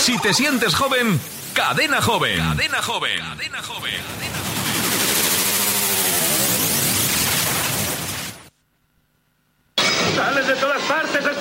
Si te sientes joven, Cadena Joven. Cadena Joven. Cadena Joven. ¡Sales de todas partes!